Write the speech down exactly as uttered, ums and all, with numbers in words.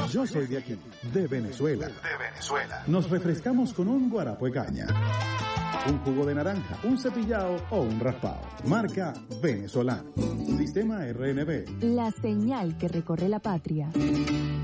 Yo soy de aquí, de Venezuela. De Venezuela. Nos refrescamos con un guarapo de caña, un jugo de naranja, un cepillado o un raspado. Marca Venezolano. Sistema R N B. La señal que recorre la patria.